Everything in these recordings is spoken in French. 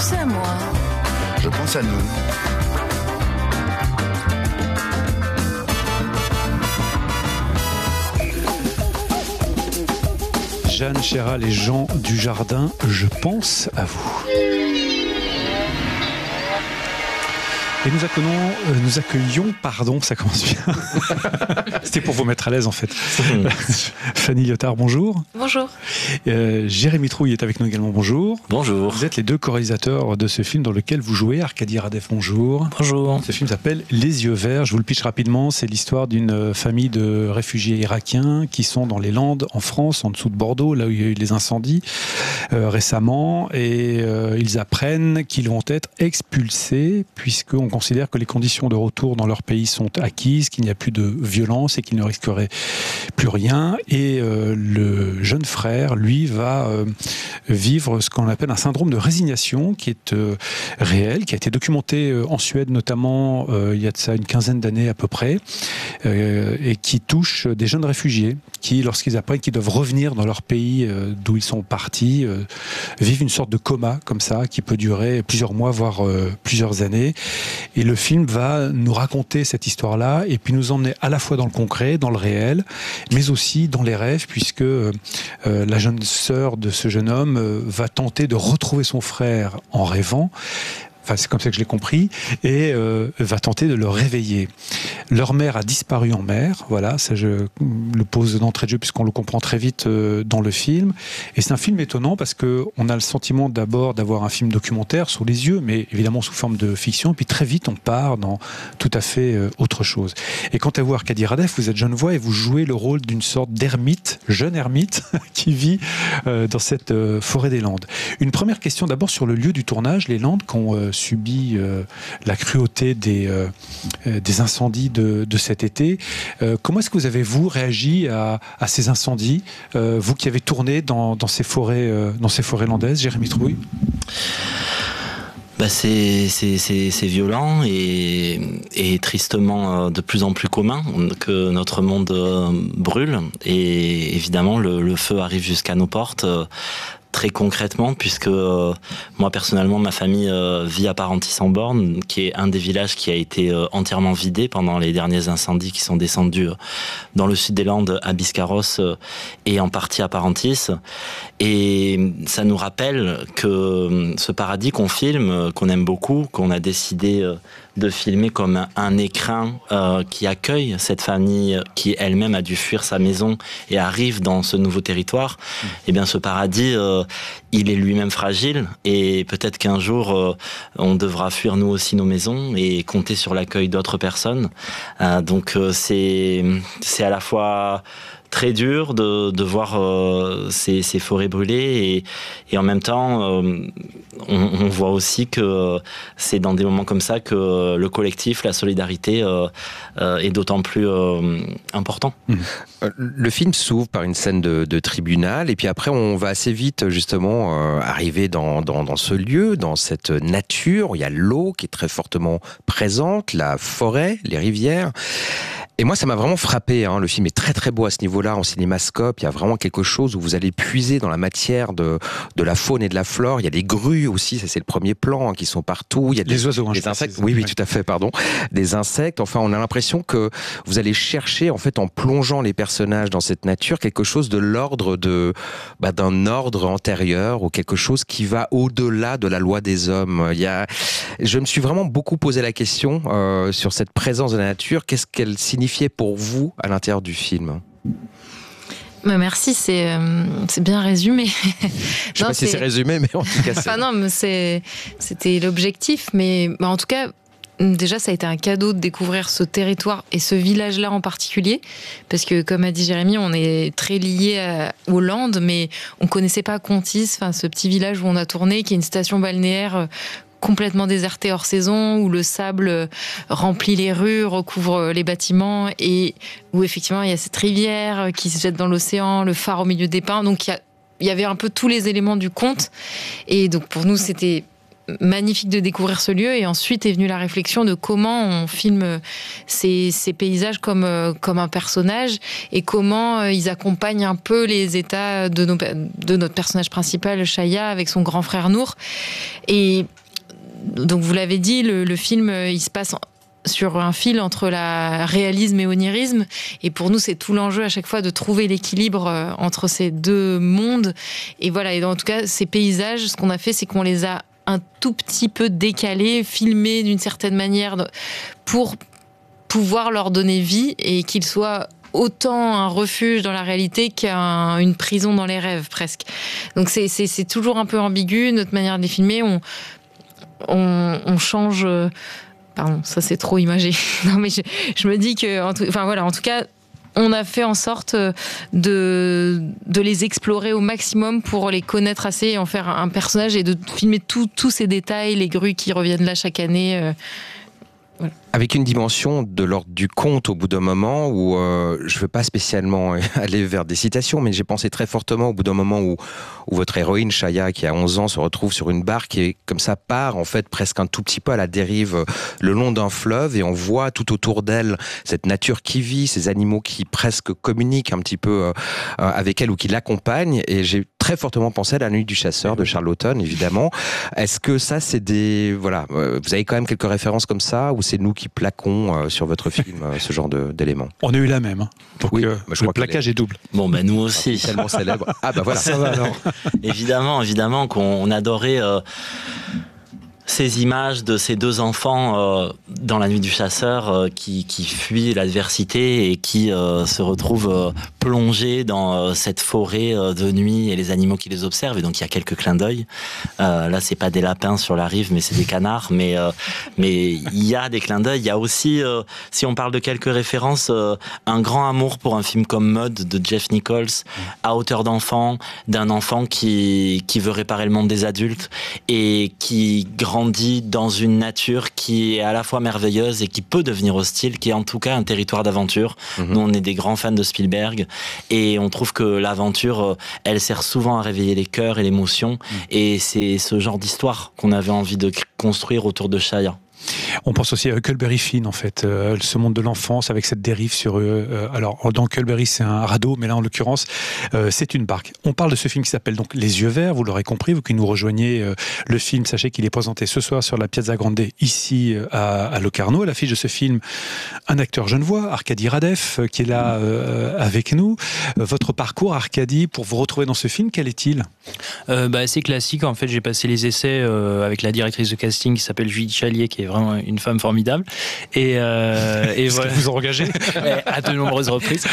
pensez à moi. Je pense à nous. Jeanne Chéral et Jean Dujardin, je pense à vous. Et nous accueillons, ça commence bien. C'était pour vous mettre à l'aise en fait. Fanny Lyotard, bonjour. Bonjour. Jérémy Trouille est avec nous également, bonjour. Bonjour. Vous êtes les deux co-réalisateurs de ce film dans lequel vous jouez. Arkady Radef, bonjour. Bonjour. Ce film s'appelle Les Yeux Verts. Je vous le pitch rapidement. C'est l'histoire d'une famille de réfugiés irakiens qui sont dans les Landes en France, en dessous de Bordeaux, là où il y a eu les incendies récemment. Et ils apprennent qu'ils vont être expulsés puisqu'on considère que les conditions de retour dans leur pays sont acquises, qu'il n'y a plus de violence et qu'ils ne risqueraient plus rien. Et le jeune frère, lui, va vivre ce qu'on appelle un syndrome de résignation qui est réel, qui a été documenté en Suède notamment il y a de ça une quinzaine d'années à peu près, et qui touche des jeunes réfugiés qui, lorsqu'ils apprennent qu'ils doivent revenir dans leur pays d'où ils sont partis, vivent une sorte de coma comme ça, qui peut durer plusieurs mois, voire plusieurs années. Et le film va nous raconter cette histoire-là et puis nous emmener à la fois dans le concret, dans le réel, mais aussi dans les rêves, puisque la jeune sœur de ce jeune homme va tenter de retrouver son frère en rêvant. Enfin, c'est comme ça que je l'ai compris, et va tenter de le réveiller. Leur mère a disparu en mer, voilà, ça je le pose d'entrée de jeu puisqu'on le comprend très vite dans le film. Et c'est un film étonnant parce qu'on a le sentiment d'abord d'avoir un film documentaire sous les yeux, mais évidemment sous forme de fiction, et puis très vite on part dans tout à fait autre chose. Et quant à vous, Arkady Radef, vous êtes Genevois et vous jouez le rôle d'une sorte d'ermite, jeune ermite, qui vit dans cette forêt des Landes. Une première question d'abord sur le lieu du tournage, les Landes, qu'on subi la cruauté des incendies de cet été. Comment est-ce que vous avez, vous, réagi à ces incendies, vous qui avez tourné dans ces forêts landaises, Jérémy Trouille? C'est violent et tristement de plus en plus commun que notre monde brûle. Et évidemment, le feu arrive jusqu'à nos portes. Très concrètement, puisque moi personnellement, ma famille vit à Parentis-en-Born, qui est un des villages qui a été entièrement vidé pendant les derniers incendies qui sont descendus dans le sud des Landes, à Biscarrosse et en partie à Parentis. Et ça nous rappelle que ce paradis qu'on filme, qu'on aime beaucoup, qu'on a décidé de filmer comme un écrin qui accueille cette famille qui elle-même a dû fuir sa maison et arrive dans ce nouveau territoire, et bien ce paradis, il est lui-même fragile et peut-être qu'un jour on devra fuir nous aussi nos maisons et compter sur l'accueil d'autres personnes. Donc c'est à la fois très dur de voir ces forêts brûlées et en même temps on voit aussi que c'est dans des moments comme ça que le collectif, la solidarité est d'autant plus important. Le film s'ouvre par une scène de tribunal et puis après on va assez vite justement arriver dans ce lieu, dans cette nature. Il y a l'eau qui est très fortement présente, la forêt, les rivières. Et moi, ça m'a vraiment frappé. Le film est très très beau à ce niveau-là, en cinémascope. Il y a vraiment quelque chose où vous allez puiser dans la matière de la faune et de la flore. Il y a des grues aussi, ça c'est le premier plan, qui sont partout. Il y a les oiseaux, des insectes. Oui, tout à fait, pardon. Des insectes. Enfin, on a l'impression que vous allez chercher, en fait, en plongeant les personnages dans cette nature, quelque chose de l'ordre d'un ordre antérieur ou quelque chose qui va au-delà de la loi des hommes. Je me suis vraiment beaucoup posé la question sur cette présence de la nature. Qu'est-ce qu'elle signifie pour vous à l'intérieur du film? Merci, c'est bien résumé. Je sais pas si c'est résumé, mais en tout cas c'est... Enfin non, mais c'était l'objectif, mais en tout cas, déjà ça a été un cadeau de découvrir ce territoire et ce village-là en particulier, parce que comme a dit Jérémy, on est très lié aux Landes, mais on connaissait pas Contis, ce petit village où on a tourné, qui est une station balnéaire complètement déserté hors saison, où le sable remplit les rues, recouvre les bâtiments, et où effectivement il y a cette rivière qui se jette dans l'océan, le phare au milieu des pins. Donc il y avait un peu tous les éléments du conte, et donc pour nous c'était magnifique de découvrir ce lieu, et ensuite est venue la réflexion de comment on filme ces paysages comme un personnage, et comment ils accompagnent un peu les états de notre personnage principal, Chaya, avec son grand frère Nour. Et donc vous l'avez dit, le film il se passe sur un fil entre la réalisme et onirisme, et pour nous c'est tout l'enjeu à chaque fois de trouver l'équilibre entre ces deux mondes. Et voilà, et en tout cas ces paysages, ce qu'on a fait, c'est qu'on les a un tout petit peu décalés, filmés d'une certaine manière pour pouvoir leur donner vie, et qu'ils soient autant un refuge dans la réalité qu'une prison dans les rêves presque. Donc c'est toujours un peu ambigu notre manière de les filmer. On change. Pardon, ça c'est trop imagé. Non, mais je me dis que, en tout cas, on a fait en sorte de les explorer au maximum pour les connaître assez et en faire un personnage, et de filmer tous ces détails, les grues qui reviennent là chaque année. Voilà. Avec une dimension de l'ordre du conte au bout d'un moment où je ne veux pas spécialement aller vers des citations, mais j'ai pensé très fortement au bout d'un moment où votre héroïne, Chaya, qui a 11 ans, se retrouve sur une barque et comme ça part en fait presque un tout petit peu à la dérive le long d'un fleuve, et on voit tout autour d'elle cette nature qui vit, ces animaux qui presque communiquent un petit peu avec elle ou qui l'accompagnent, et j'ai très fortement pensé à La Nuit du Chasseur de Charles Laughton, évidemment. Est-ce que ça c'est des... Voilà, vous avez quand même quelques références comme ça, ou c'est nous qui plaquons sur votre film ce genre d'éléments? On a eu la même. Donc, oui, le plaquage est double. Bon, ben nous aussi. Tellement célèbre. Ah bah voilà. Ça va alors. Évidemment qu'on adorait ces images de ces deux enfants dans La Nuit du Chasseur qui fuient l'adversité et qui se retrouvent plongés dans cette forêt de nuit et les animaux qui les observent. Et donc il y a quelques clins d'œil. Là, c'est pas des lapins sur la rive, mais c'est des canards. Mais il y a des clins d'œil. Il y a aussi, si on parle de quelques références, un grand amour pour un film comme Mud de Jeff Nichols, à hauteur d'enfant, d'un enfant qui veut réparer le monde des adultes et qui grandit dans une nature qui est à la fois merveilleuse et qui peut devenir hostile, qui est en tout cas un territoire d'aventure. Nous, on est des grands fans de Spielberg, et on trouve que l'aventure, elle sert souvent à réveiller les cœurs et l'émotion, et c'est ce genre d'histoire qu'on avait envie de construire autour de Chaya. On pense aussi à Huckleberry Finn, en fait, ce monde de l'enfance avec cette dérive sur eux. Alors, dans Huckleberry, c'est un radeau, mais là, en l'occurrence, c'est une barque. On parle de ce film qui s'appelle donc Les Yeux Verts, vous l'aurez compris, vous qui nous rejoignez le film, sachez qu'il est présenté ce soir sur la Piazza Grande, ici à Locarno. À l'affiche de ce film, un acteur genevois, Arkady Radev, qui est là avec nous. Votre parcours, Arkady, pour vous retrouver dans ce film, quel est-il ? C'est classique. En fait, j'ai passé les essais avec la directrice de casting qui s'appelle Julie Chalier, qui est vraiment une femme formidable. Et voilà. Vous en engagez à de nombreuses reprises.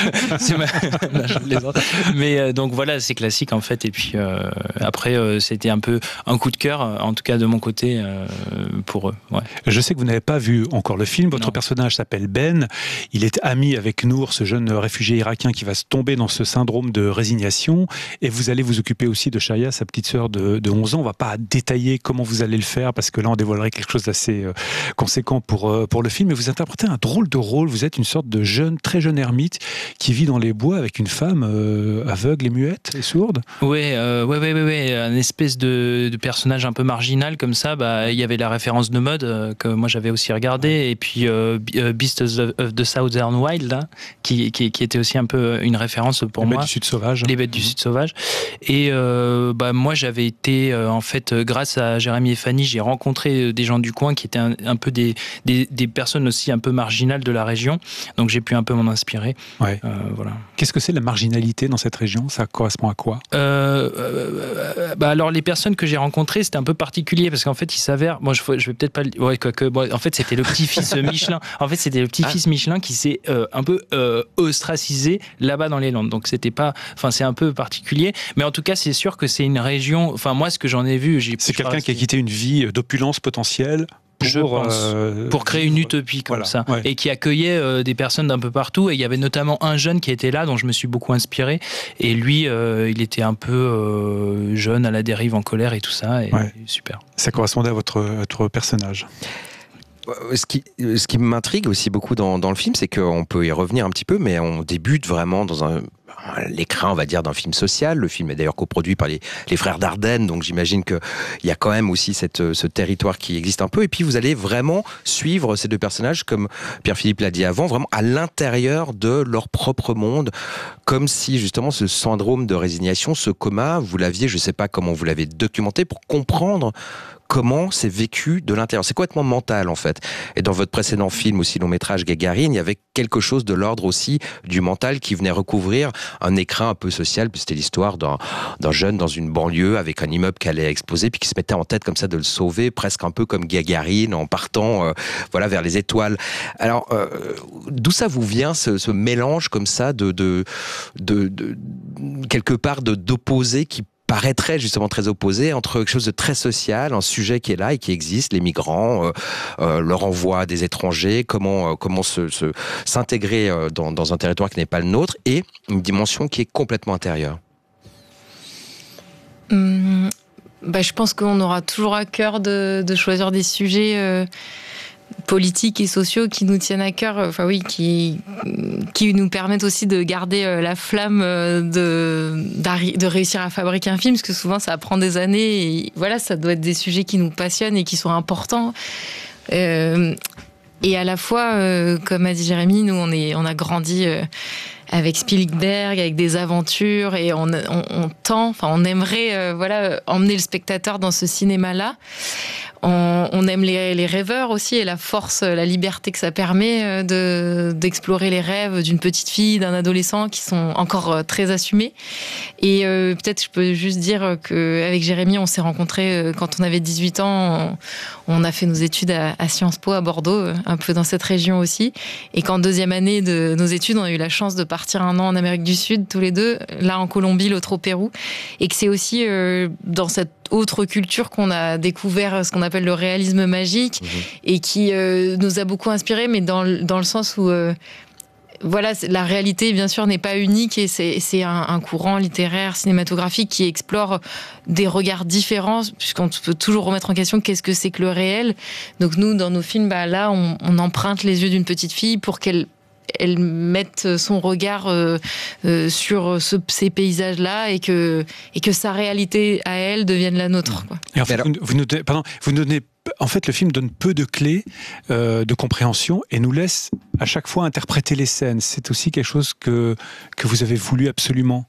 Mais donc voilà, c'est classique en fait. Et puis après, c'était un peu un coup de cœur, en tout cas de mon côté, pour eux. Ouais. Je sais que vous n'avez pas vu encore le film. Votre personnage s'appelle Ben. Il est ami avec Nour, ce jeune réfugié irakien qui va se tomber dans ce syndrome de résignation. Et vous allez vous occuper aussi de Chaya, sa petite sœur de 11 ans. On ne va pas détailler comment vous allez le faire, parce que là, on dévoilerait quelque chose d'assez conséquent pour le film. Mais vous interprétez un drôle de rôle. Vous êtes une sorte de très jeune ermite qui vit dans les bois avec une femme aveugle et muette et sourde. Ouais, un espèce de personnage un peu marginal comme ça. Il y avait la référence de Mud que moi j'avais aussi regardé, et puis Beasts of the Southern Wild, là, qui était aussi un peu une référence pour moi. Les bêtes du Sud sauvage. Les bêtes du Sud sauvage. Et moi j'avais été en fait, grâce à Jérémy et Fanny, j'ai rencontré des gens du coin qui étaient un peu des personnes aussi un peu marginales de la région, donc j'ai pu un peu m'en inspirer. Ouais. Voilà. Qu'est-ce que c'est la marginalité dans cette région ? Ça correspond à quoi ? Alors les personnes que j'ai rencontrées, c'était un peu particulier parce qu'en fait il s'avère, moi je vais peut-être pas, en fait c'était le petit-fils Michelin. En fait c'était le petit-fils Michelin qui s'est un peu ostracisé là-bas dans les Landes. Donc c'était pas, c'est un peu particulier, mais en tout cas c'est sûr que c'est une région. Moi ce que j'en ai vu, c'est quelqu'un qui a quitté une vie d'opulence potentielle. Pour créer une utopie comme ça, ouais. Et qui accueillait des personnes d'un peu partout, et il y avait notamment un jeune qui était là dont je me suis beaucoup inspiré, et lui il était un peu jeune, à la dérive, en colère et tout ça, et super. Ça correspondait à votre personnage. Ce qui m'intrigue aussi beaucoup dans le film, c'est qu'on peut y revenir un petit peu, mais on débute vraiment dans un l'écrin, on va dire, d'un film social. Le film est d'ailleurs coproduit par les frères Dardenne, donc j'imagine qu'il y a quand même aussi ce territoire qui existe un peu. Et puis vous allez vraiment suivre ces deux personnages, comme Pierre-Philippe l'a dit avant, vraiment à l'intérieur de leur propre monde, comme si justement ce syndrome de résignation, ce coma, vous l'aviez, je ne sais pas comment vous l'avez documenté, pour comprendre comment c'est vécu de l'intérieur. C'est complètement mental, en fait. Et dans votre précédent film, aussi long métrage Gagarine, il y avait quelque chose de l'ordre aussi du mental qui venait recouvrir un écrin un peu social. Puis c'était l'histoire d'un jeune dans une banlieue avec un immeuble qui allait exploser, puis qui se mettait en tête comme ça de le sauver, presque un peu comme Gagarine, en partant voilà, vers les étoiles. Alors, d'où ça vous vient, ce mélange comme ça de quelque part d'opposés qui paraîtrait justement très opposé entre quelque chose de très social, un sujet qui est là et qui existe, les migrants, leur envoi des étrangers, comment s'intégrer dans un territoire qui n'est pas le nôtre, et une dimension qui est complètement intérieure. Je pense qu'on aura toujours à cœur de choisir des sujets politiques et sociaux qui nous tiennent à cœur, qui nous permettent aussi de garder la flamme de réussir à fabriquer un film, parce que souvent ça prend des années, et voilà, ça doit être des sujets qui nous passionnent et qui sont importants. Et à la fois, comme a dit Jérémy, nous on a grandi avec Spielberg, avec des aventures, et on aimerait emmener le spectateur dans ce cinéma-là. On aime les rêveurs aussi, et la force, la liberté que ça permet d'explorer les rêves d'une petite fille, d'un adolescent, qui sont encore très assumés. Et peut-être je peux juste dire qu'avec Jérémy, on s'est rencontrés quand on avait 18 ans. On a fait nos études à Sciences Po à Bordeaux, un peu dans cette région aussi. Et qu'en deuxième année de nos études, on a eu la chance de partir un an en Amérique du Sud, tous les deux, là en Colombie, l'autre au Pérou. Et que c'est aussi dans cette autre culture qu'on a découvert ce qu'on appelle le réalisme magique, et qui nous a beaucoup inspiré, mais dans le sens où la réalité bien sûr n'est pas unique, et c'est un courant littéraire, cinématographique qui explore des regards différents, puisqu'on peut toujours remettre en question qu'est-ce que c'est que le réel. Donc nous, dans nos films, là on emprunte les yeux d'une petite fille pour qu'elle mette son regard sur ces paysages-là, et que sa réalité à elle devienne la nôtre, quoi. Et en fait, en fait, le film donne peu de clés de compréhension et nous laisse à chaque fois interpréter les scènes. C'est aussi quelque chose que vous avez voulu absolument.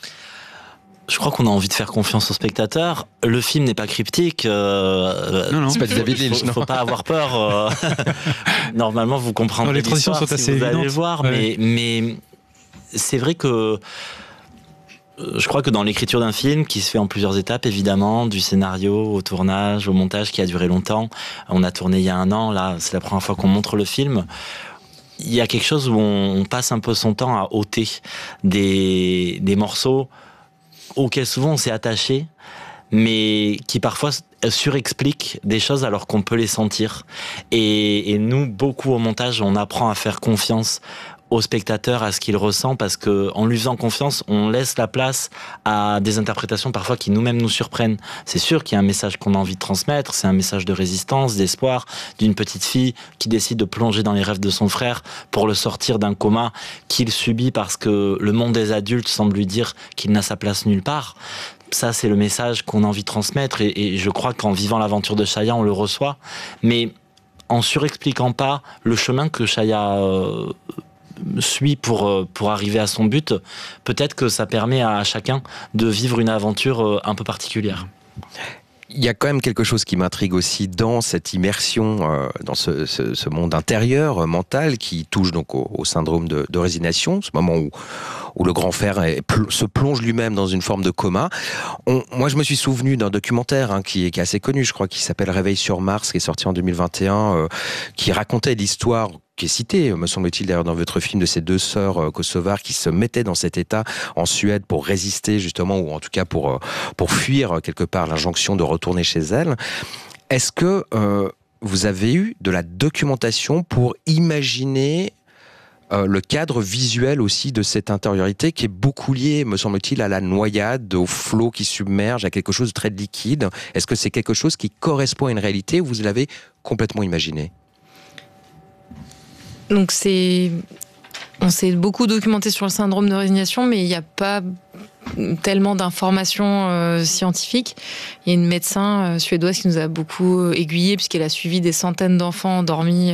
Je crois qu'on a envie de faire confiance au spectateur. Le film n'est pas cryptique. Non, c'est pas du David Lynch. Faut pas avoir peur. Normalement, vous comprendrez. Les transitions sont assez évidentes. Vous allez voir, ouais. mais c'est vrai que je crois que dans l'écriture d'un film, qui se fait en plusieurs étapes, évidemment, du scénario au tournage, au montage, qui a duré longtemps. On a tourné il y a 1 an. Là, c'est la première fois qu'on montre le film. Il y a quelque chose où on passe un peu son temps à ôter des morceaux auquel souvent on s'est attaché, mais qui parfois surexpliquent des choses alors qu'on peut les sentir. Et nous, beaucoup au montage, on apprend à faire confiance au spectateur, à ce qu'il ressent, parce que en lui faisant confiance, on laisse la place à des interprétations parfois qui nous-mêmes nous surprennent. C'est sûr qu'il y a un message qu'on a envie de transmettre, c'est un message de résistance, d'espoir, d'une petite fille qui décide de plonger dans les rêves de son frère pour le sortir d'un coma qu'il subit parce que le monde des adultes semble lui dire qu'il n'a sa place nulle part. Ça, c'est le message qu'on a envie de transmettre, et je crois qu'en vivant l'aventure de Chaya, on le reçoit, mais en surexpliquant pas le chemin que Chaya suit pour arriver à son but, peut-être que ça permet à chacun de vivre une aventure un peu particulière. Il y a quand même quelque chose qui m'intrigue aussi dans cette immersion, dans ce monde intérieur, mental, qui touche donc au syndrome de résignation, ce moment où le grand frère se plonge lui-même dans une forme de coma. Moi, je me suis souvenu d'un documentaire qui est assez connu, je crois, qui s'appelle Réveil sur Mars, qui est sorti en 2021, qui racontait l'histoire, qui est cité, me semble-t-il, d'ailleurs, dans votre film, de ces 2 sœurs kosovares qui se mettaient dans cet état en Suède pour résister, justement, ou en tout cas pour fuir quelque part l'injonction de retourner chez elles. Est-ce que vous avez eu de la documentation pour imaginer le cadre visuel aussi de cette intériorité qui est beaucoup lié, me semble-t-il, à la noyade, au flot qui submerge, à quelque chose de très liquide? Est-ce que c'est quelque chose qui correspond à une réalité, ou vous l'avez complètement imaginé? Donc c'est On s'est beaucoup documenté sur le syndrome de résignation, mais il n'y a pas tellement d'informations scientifiques. Il y a une médecin suédoise qui nous a beaucoup aiguillés puisqu'elle a suivi des centaines d'enfants endormis.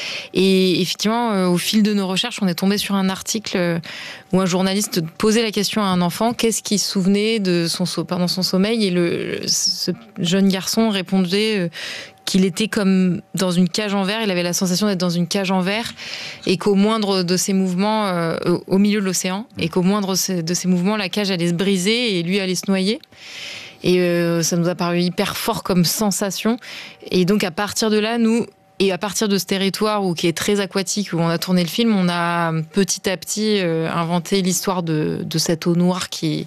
Et effectivement, au fil de nos recherches, on est tombé sur un article où un journaliste posait la question à un enfant, qu'est-ce qu'il se souvenait pendant son sommeil, et ce jeune garçon répondait qu'il était comme dans une cage en verre, il avait la sensation d'être dans une cage en verre, et qu'au moindre de ses mouvements, au milieu de l'océan, et qu'au moindre de ses mouvements, la cage allait se briser et lui allait se noyer. Et ça nous a paru hyper fort comme sensation. Et donc à partir de là, et à partir de ce territoire qui est très aquatique, où on a tourné le film, on a petit à petit inventé l'histoire de cette eau noire qui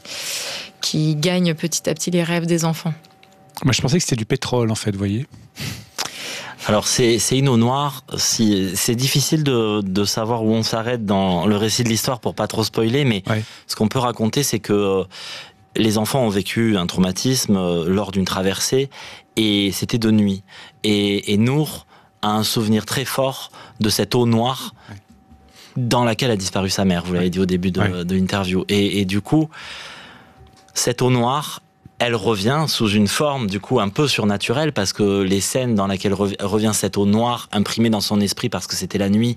gagne petit à petit les rêves des enfants. Moi, je pensais que c'était du pétrole, en fait, vous voyez. Alors c'est une eau noire. C'est difficile de savoir où on s'arrête dans le récit de l'histoire pour pas trop spoiler, mais ce qu'on peut raconter, c'est que les enfants ont vécu un traumatisme lors d'une traversée, et c'était de nuit. Et Nour a un souvenir très fort de cette eau noire dans laquelle a disparu sa mère. Vous l'avez dit au début de l'interview. Et du coup, cette eau noire, elle revient sous une forme du coup un peu surnaturelle, parce que les scènes dans lesquelles revient cette eau noire imprimée dans son esprit parce que c'était la nuit,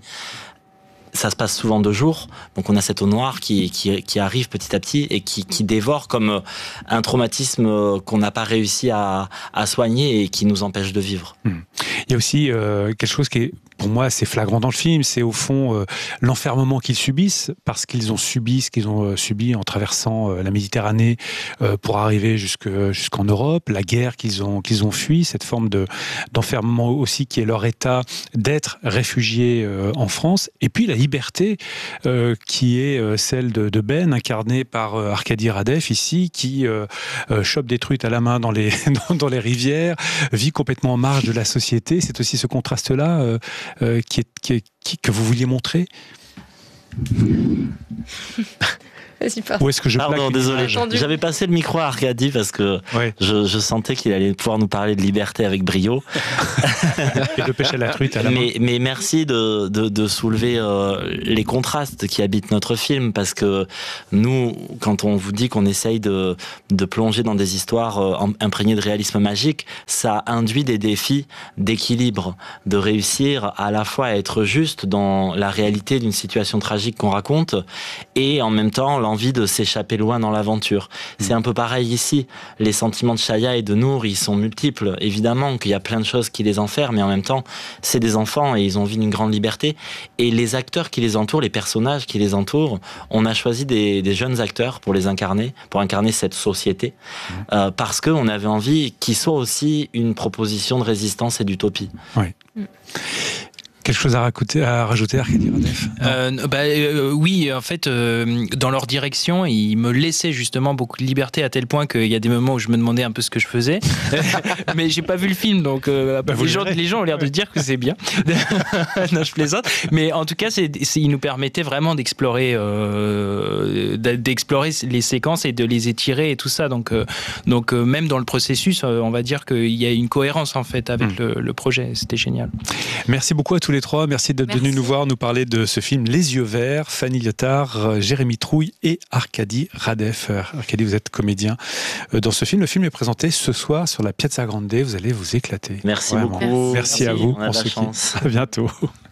ça se passe souvent de jour. Donc on a cette eau noire qui arrive petit à petit et qui dévore comme un traumatisme qu'on n'a pas réussi à soigner et qui nous empêche de vivre. Il y a aussi quelque chose qui est, pour moi, assez flagrant dans le film, c'est au fond l'enfermement qu'ils subissent, parce qu'ils ont subi ce qu'ils ont subi en traversant la Méditerranée pour arriver jusqu'en Europe, la guerre qu'ils ont fui, cette forme d'enfermement aussi qui est leur état d'être réfugiés en France, et puis la liberté qui est celle de Ben, incarné par Arkady Radef ici, qui chope des truites à la main dans les rivières, vit complètement en marge de la société. C'est aussi ce contraste-là que vous vouliez montrer. Ou est-ce que je Pardon, désolé. J'avais passé le micro à Arkady parce que je sentais qu'il allait pouvoir nous parler de liberté avec brio. Et de pêcher à la truite à la main. Mais merci de soulever les contrastes qui habitent notre film, parce que nous, quand on vous dit qu'on essaye de plonger dans des histoires imprégnées de réalisme magique, ça induit des défis d'équilibre, de réussir à la fois à être juste dans la réalité d'une situation tragique qu'on raconte, et en même temps l'envie de s'échapper loin dans l'aventure. C'est un peu pareil ici. Les sentiments de Chaya et de Nour, ils sont multiples. Évidemment qu'il y a plein de choses qui les enferment, mais en même temps, c'est des enfants et ils ont envie d'une grande liberté. Et les acteurs qui les entourent, les personnages qui les entourent, on a choisi des jeunes acteurs pour les incarner, pour incarner cette société, parce qu'on avait envie qu'ils soient aussi une proposition de résistance et d'utopie. Oui. Quelque chose à rajouter, Arkady Radef? Oui, en fait, dans leur direction, ils me laissaient justement beaucoup de liberté, à tel point qu'il y a des moments où je me demandais un peu ce que je faisais. Mais j'ai pas vu le film, donc les gens ont l'air de dire que c'est bien. Non, je plaisante. Mais en tout cas, ils nous permettaient vraiment d'explorer les séquences et de les étirer et tout ça. Donc même dans le processus, on va dire qu'il y a une cohérence en fait avec le projet. C'était génial. Merci beaucoup à tous les trois. Merci d'être venus nous voir, nous parler de ce film Les Yeux Verts. Fanny Liotard, Jérémy Trouille et Arkady Radef. Arkady, vous êtes comédien dans ce film. Le film est présenté ce soir sur la Piazza Grande. Vous allez vous éclater. Merci beaucoup. Merci à vous. On a de la chance. À bientôt.